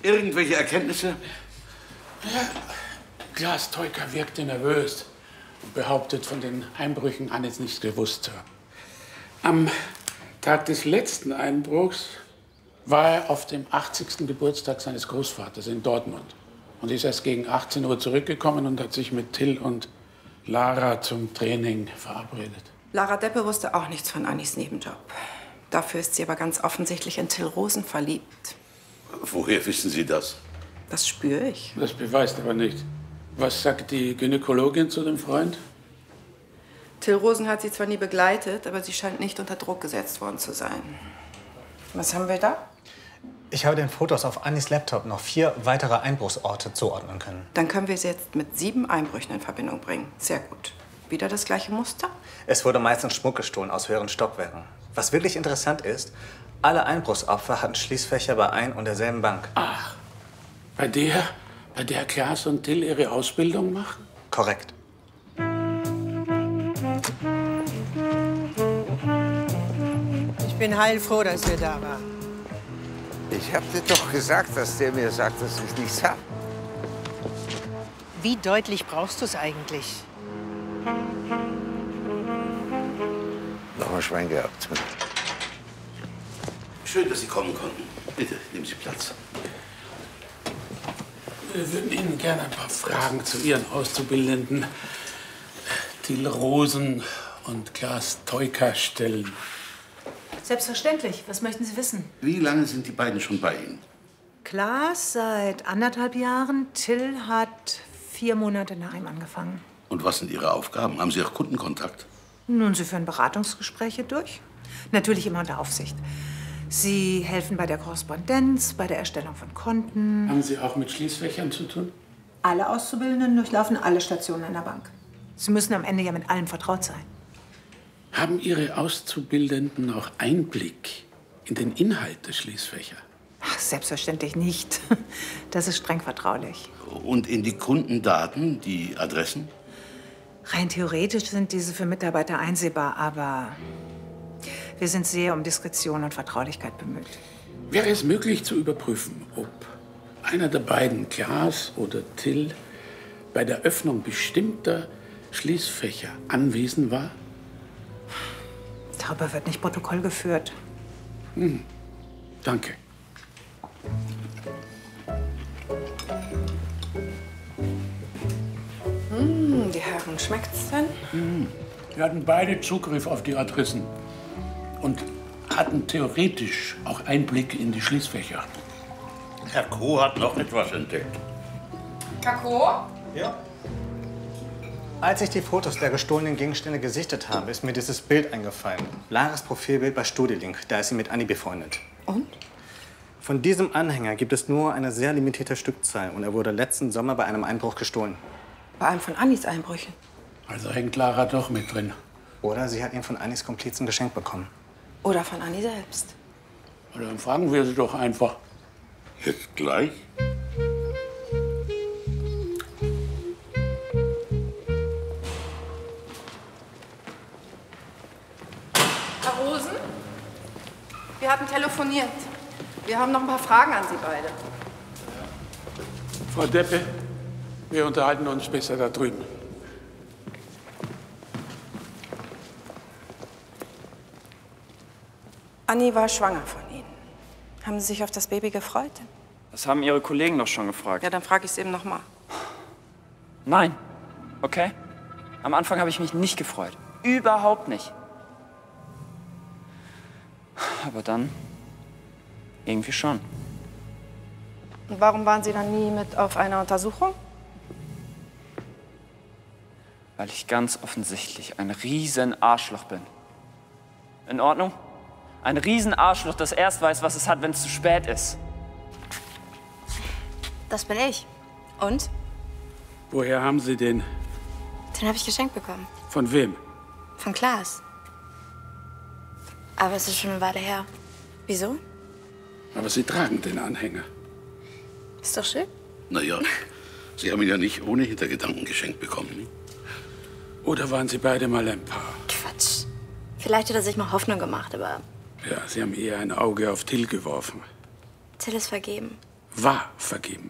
Irgendwelche Erkenntnisse? Ja, Klaas Teuker wirkte nervös und behauptet, von den Einbrüchen Annis nichts gewusst zu haben. Am Tag des letzten Einbruchs war er auf dem 80. Geburtstag seines Großvaters in Dortmund und ist erst gegen 18 Uhr zurückgekommen und hat sich mit Till und Lara zum Training verabredet. Lara Deppe wusste auch nichts von Annis Nebenjob. Dafür ist sie aber ganz offensichtlich in Till Rosen verliebt. Woher wissen Sie das? Das spüre ich. Das beweist aber nicht. Was sagt die Gynäkologin zu dem Freund? Till Rosen hat sie zwar nie begleitet, aber sie scheint nicht unter Druck gesetzt worden zu sein. Was haben wir da? Ich habe den Fotos auf Annis Laptop noch 4 weitere Einbruchsorte zuordnen können. Dann können wir sie jetzt mit 7 Einbrüchen in Verbindung bringen. Sehr gut. Wieder das gleiche Muster? Es wurde meistens Schmuck gestohlen aus höheren Stockwerken. Was wirklich interessant ist, alle Einbruchsopfer hatten Schließfächer bei ein und derselben Bank. Ach, bei der Klaas und Till ihre Ausbildung machen? Korrekt. Ich bin heilfroh, dass wir da waren. Ich hab dir doch gesagt, dass der mir sagt, dass ich nichts hab. Wie deutlich brauchst du es eigentlich? Noch mal Schwein gehabt. Schön, dass Sie kommen konnten. Bitte, nehmen Sie Platz. Wir würden Ihnen gerne ein paar Fragen zu Ihren Auszubildenden Till Rosen und Klaas Teuker stellen. Selbstverständlich. Was möchten Sie wissen? Wie lange sind die beiden schon bei Ihnen? Klaas seit 1,5 Jahren. Till hat 4 Monate nach ihm angefangen. Und was sind Ihre Aufgaben? Haben Sie auch Kundenkontakt? Nun, Sie führen Beratungsgespräche durch. Natürlich immer unter Aufsicht. Sie helfen bei der Korrespondenz, bei der Erstellung von Konten. Haben Sie auch mit Schließfächern zu tun? Alle Auszubildenden durchlaufen alle Stationen an der Bank. Sie müssen am Ende ja mit allem vertraut sein. Haben Ihre Auszubildenden auch Einblick in den Inhalt der Schließfächer? Ach, selbstverständlich nicht. Das ist streng vertraulich. Und in die Kundendaten, die Adressen? Rein theoretisch sind diese für Mitarbeiter einsehbar, aber wir sind sehr um Diskretion und Vertraulichkeit bemüht. Wäre es möglich zu überprüfen, ob einer der beiden, Klaas oder Till, bei der Öffnung bestimmter Schließfächer anwesend war? Darüber wird nicht Protokoll geführt. Danke. Die Herren, schmeckt's denn? Wir hatten beide Zugriff auf die Adressen und hatten theoretisch auch Einblick in die Schließfächer. Herr Koh hat noch etwas entdeckt. Kakao? Ja. Als ich die Fotos der gestohlenen Gegenstände gesichtet habe, ist mir dieses Bild eingefallen. Laras Profilbild bei Studielink, da ist sie mit Anni befreundet. Und? Von diesem Anhänger gibt es nur eine sehr limitierte Stückzahl und er wurde letzten Sommer bei einem Einbruch gestohlen. Bei einem von Annis Einbrüchen. Also hängt Lara doch mit drin. Oder sie hat ihn von Annis Komplizen geschenkt bekommen. Oder von Anni selbst. Oder dann fragen wir sie doch einfach. Jetzt gleich? Herr Rosen? Wir hatten telefoniert. Wir haben noch ein paar Fragen an Sie beide. Frau Deppe, wir unterhalten uns besser da drüben. Anni war schwanger von Ihnen. Haben Sie sich auf das Baby gefreut? Das haben Ihre Kollegen doch schon gefragt. Ja, dann frage ich es eben noch mal. Nein. Okay? Am Anfang habe ich mich nicht gefreut. Überhaupt nicht. Aber dann irgendwie schon. Und warum waren Sie dann nie mit auf einer Untersuchung? Weil ich ganz offensichtlich ein riesen Arschloch bin. In Ordnung? Ein riesen Arschloch, das erst weiß, was es hat, wenn es zu spät ist. Das bin ich. Und? Woher haben Sie den? Den habe ich geschenkt bekommen. Von wem? Von Klaas. Aber es ist schon eine Weile her. Wieso? Aber Sie tragen den Anhänger. Ist doch schön. Naja, Sie haben ihn ja nicht ohne Hintergedanken geschenkt bekommen. Oder waren Sie beide mal ein Paar? Quatsch. Vielleicht hat er sich mal Hoffnung gemacht, aber Ja, Sie haben eher ein Auge auf Till geworfen. Till ist vergeben. war vergeben.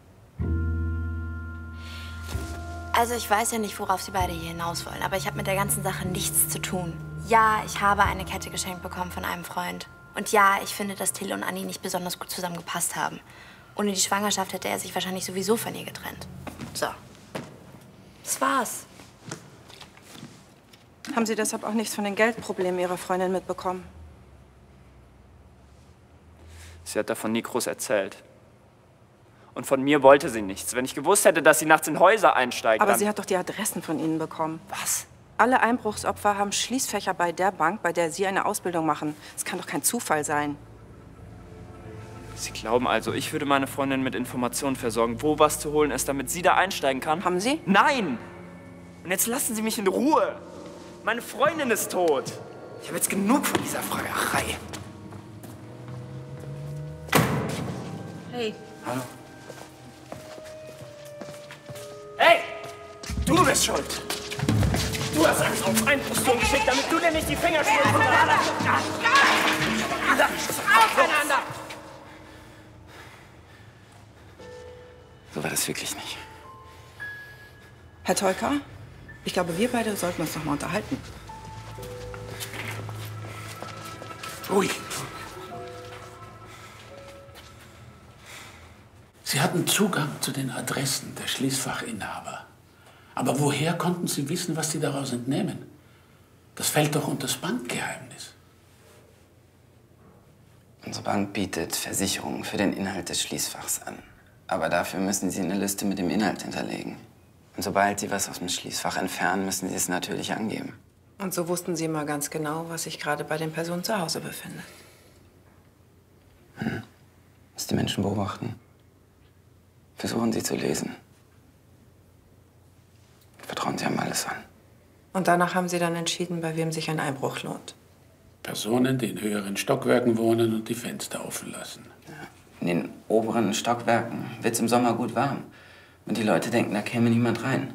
Also ich weiß ja nicht, worauf Sie beide hier hinaus wollen, aber ich habe mit der ganzen Sache nichts zu tun. Ja, ich habe eine Kette geschenkt bekommen von einem Freund. Und ja, ich finde, dass Till und Anni nicht besonders gut zusammengepasst haben. Ohne die Schwangerschaft hätte er sich wahrscheinlich sowieso von ihr getrennt. So. Das war's. Haben Sie deshalb auch nichts von den Geldproblemen Ihrer Freundin mitbekommen? Sie hat davon nie groß erzählt. Und von mir wollte sie nichts. Wenn ich gewusst hätte, dass sie nachts in Häuser einsteigt, Aber dann... sie hat doch die Adressen von Ihnen bekommen. Was? Alle Einbruchsopfer haben Schließfächer bei der Bank, bei der Sie eine Ausbildung machen. Das kann doch kein Zufall sein. Sie glauben also, ich würde meine Freundin mit Informationen versorgen, wo was zu holen ist, damit sie da einsteigen kann? Haben Sie? Nein! Und jetzt lassen Sie mich in Ruhe. Meine Freundin ist tot. Ich habe jetzt genug von dieser Fragerei. Hey. Hallo. Hey! Du bist schuld! Du hast uns auf Einbrüstung geschickt, damit du dir nicht die Finger schmierst von der anderen. Aufeinander! So war das wirklich nicht. Herr Teuker, ich glaube, wir beide sollten uns noch mal unterhalten. Ruhig. Sie hatten Zugang zu den Adressen der Schließfachinhaber. Aber woher konnten Sie wissen, was Sie daraus entnehmen? Das fällt doch unter das Bankgeheimnis. Unsere Bank bietet Versicherungen für den Inhalt des Schließfachs an. Aber dafür müssen Sie eine Liste mit dem Inhalt hinterlegen. Und sobald Sie was aus dem Schließfach entfernen, müssen Sie es natürlich angeben. Und so wussten Sie mal ganz genau, was sich gerade bei den Personen zu Hause befindet. Muss die Menschen beobachten. Versuchen Sie zu lesen. Vertrauen Sie einem alles an. Und danach haben Sie dann entschieden, bei wem sich ein Einbruch lohnt. Personen, die in höheren Stockwerken wohnen und die Fenster offen lassen. In den oberen Stockwerken wird es im Sommer gut warm. Und die Leute denken, da käme niemand rein.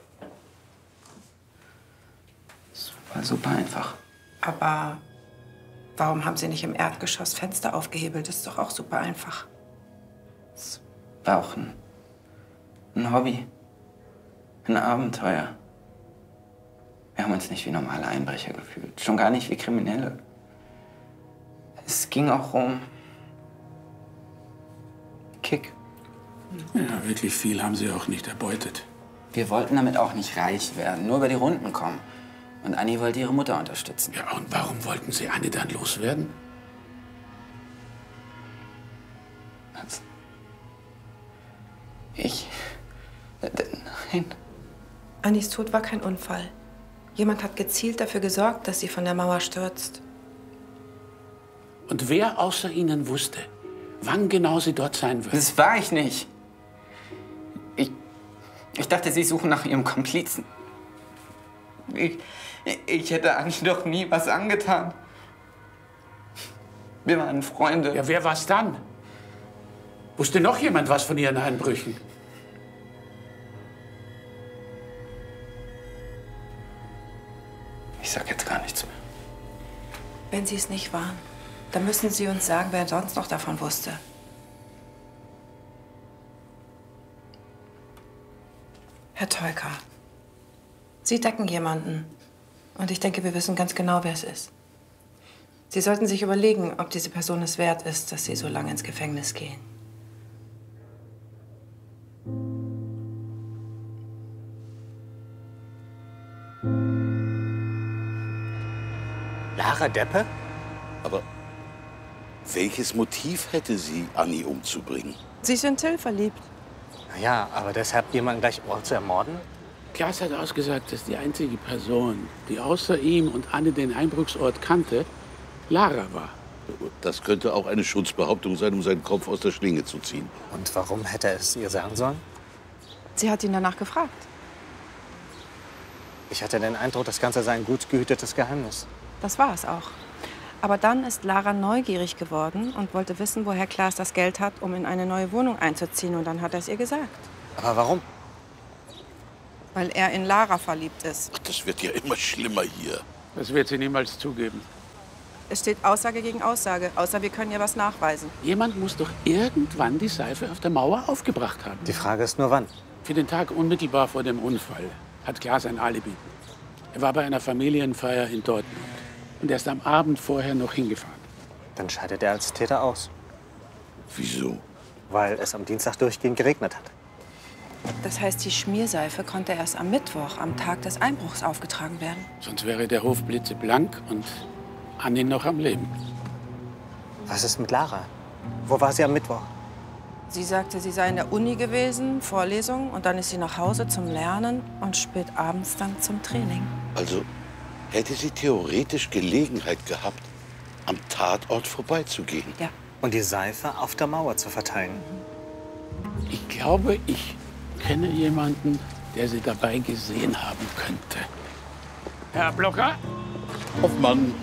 Super, super einfach. Aber warum haben Sie nicht im Erdgeschoss Fenster aufgehebelt? Das ist doch auch super einfach. War auch ein Hobby. Ein Abenteuer. Wir haben uns nicht wie normale Einbrecher gefühlt. Schon gar nicht wie Kriminelle. Es ging auch um Kick. Ja, wirklich viel haben Sie auch nicht erbeutet. Wir wollten damit auch nicht reich werden, nur über die Runden kommen. Und Anni wollte ihre Mutter unterstützen. Ja, und warum wollten Sie Anni dann loswerden? Was? Ich? Nein. Annis Tod war kein Unfall. Jemand hat gezielt dafür gesorgt, dass sie von der Mauer stürzt. Und wer außer Ihnen wusste, wann genau sie dort sein wird? Das war ich nicht. Ich dachte, Sie suchen nach Ihrem Komplizen. Ich hätte Anni doch nie was angetan. Wir waren Freunde. Ja, wer war's dann? Wusste noch jemand was von Ihren Einbrüchen? Ich sag jetzt gar nichts mehr. Wenn Sie es nicht waren, dann müssen Sie uns sagen, wer sonst noch davon wusste. Herr Teuker, Sie decken jemanden. Und ich denke, wir wissen ganz genau, wer es ist. Sie sollten sich überlegen, ob diese Person es wert ist, dass Sie so lange ins Gefängnis gehen. Lara Deppe? Aber welches Motiv hätte sie, Anni umzubringen? Sie ist in Till verliebt. Ja, aber deshalb jemanden gleich Ort zu ermorden? Klaas hat ausgesagt, dass die einzige Person, die außer ihm und Anni den Einbruchsort kannte, Lara war. Das könnte auch eine Schutzbehauptung sein, um seinen Kopf aus der Schlinge zu ziehen. Und warum hätte er es ihr sagen sollen? Sie hat ihn danach gefragt. Ich hatte den Eindruck, das Ganze sei ein gut gehütetes Geheimnis. Das war es auch. Aber dann ist Lara neugierig geworden und wollte wissen, woher Klaas das Geld hat, um in eine neue Wohnung einzuziehen. Und dann hat er es ihr gesagt. Aber warum? Weil er in Lara verliebt ist. Ach, das wird ja immer schlimmer hier. Das wird sie niemals zugeben. Es steht Aussage gegen Aussage, außer wir können ja was nachweisen. Jemand muss doch irgendwann die Seife auf der Mauer aufgebracht haben. Die Frage ist nur, wann. Für den Tag unmittelbar vor dem Unfall hat Klaas ein Alibi. Er war bei einer Familienfeier in Dortmund und er ist am Abend vorher noch hingefahren. Dann scheidet er als Täter aus. Wieso? Weil es am Dienstag durchgehend geregnet hat. Das heißt, die Schmierseife konnte erst am Mittwoch, am Tag des Einbruchs, aufgetragen werden. Sonst wäre der Hof blitzeblank und Anni noch am Leben. Was ist mit Lara? Wo war sie am Mittwoch? Sie sagte, sie sei in der Uni gewesen, Vorlesung, und dann ist sie nach Hause zum Lernen und spät abends dann zum Training. Also hätte sie theoretisch Gelegenheit gehabt, am Tatort vorbeizugehen. Ja. Und die Seife auf der Mauer zu verteilen. Ich glaube, ich kenne jemanden, der sie dabei gesehen haben könnte. Herr Blocker? Hoffmann.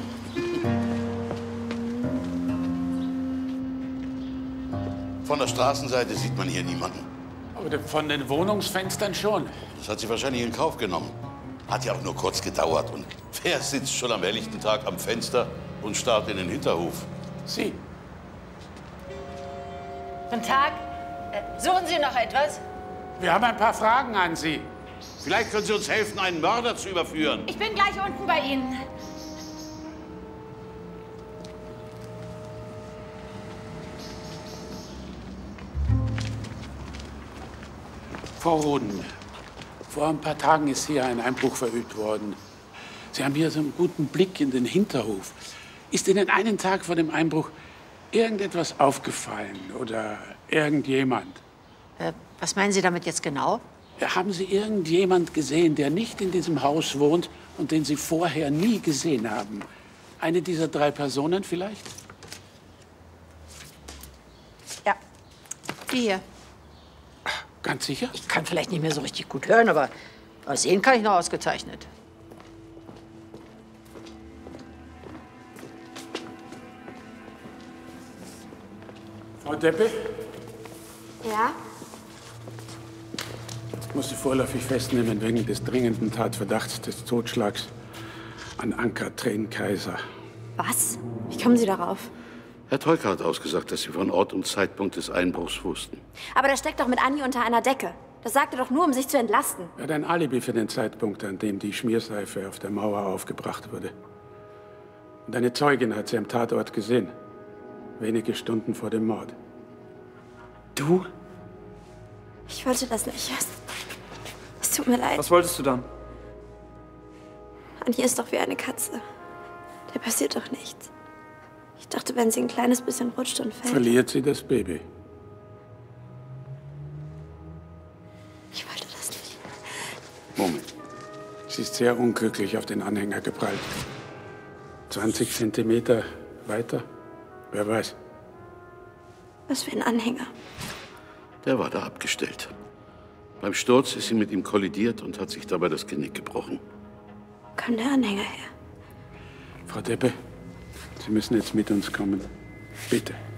Von der Straßenseite sieht man hier niemanden. Oder von den Wohnungsfenstern schon. Das hat sie wahrscheinlich in Kauf genommen. Hat ja auch nur kurz gedauert. Und wer sitzt schon am helllichten Tag am Fenster und starrt in den Hinterhof? Sie. Guten Tag. Suchen Sie noch etwas? Wir haben ein paar Fragen an Sie. Vielleicht können Sie uns helfen, einen Mörder zu überführen. Ich bin gleich unten bei Ihnen. Frau Roden, vor ein paar Tagen ist hier ein Einbruch verübt worden. Sie haben hier so einen guten Blick in den Hinterhof. Ist Ihnen einen Tag vor dem Einbruch irgendetwas aufgefallen oder irgendjemand? Was meinen Sie damit jetzt genau? Ja, haben Sie irgendjemand gesehen, der nicht in diesem Haus wohnt und den Sie vorher nie gesehen haben? Eine dieser 3 Personen vielleicht? Ja, die hier. Ganz sicher? Ich kann vielleicht nicht mehr so richtig gut hören, aber sehen kann ich noch ausgezeichnet. Frau Deppe? Ja? Ich muss Sie vorläufig festnehmen wegen des dringenden Tatverdachts des Totschlags an Ann-Kathrin Kaiser. Was? Wie kommen Sie darauf? Herr Teuker hat ausgesagt, dass Sie von Ort und Zeitpunkt des Einbruchs wussten. Aber der steckt doch mit Anni unter einer Decke. Das sagt er doch nur, um sich zu entlasten. Er hat ein Alibi für den Zeitpunkt, an dem die Schmierseife auf der Mauer aufgebracht wurde. Und eine Zeugin hat sie am Tatort gesehen. Wenige Stunden vor dem Mord. Du? Ich wollte das nicht. Es tut mir leid. Was wolltest du dann? Anni ist doch wie eine Katze. Der passiert doch nichts. Ich dachte, wenn sie ein kleines bisschen rutscht und fällt. Verliert sie das Baby. Ich wollte das nicht. Moment. Sie ist sehr unglücklich auf den Anhänger geprallt. 20 Zentimeter weiter? Wer weiß. Was für ein Anhänger. Der war da abgestellt. Beim Sturz ist sie mit ihm kollidiert und hat sich dabei das Genick gebrochen. Wo kam der Anhänger her? Frau Deppe, Sie müssen jetzt mit uns kommen. Bitte.